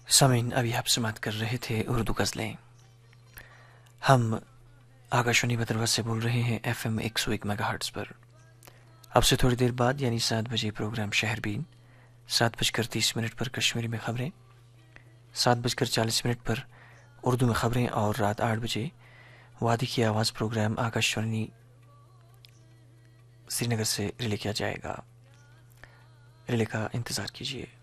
सामीन, अभी आप समाप्त कर रहे थे उर्दू गज़लें। हम आकाशवाणी भद्रवाह से बोल रहे हैं FM 101 मेगाहर्ट्ज़ पर। अब से थोड़ी देर बाद यानी 7 बजे प्रोग्राम शहरबीन, 7:30 पर कश्मीरी में खबरें, 7:40 पर उर्दू में खबरें और रात 8 बजे वादी की आवाज़ प्रोग्राम आकाशवाणी श्रीनगर से रिले किया जाएगा। रिले का इंतज़ार कीजिए।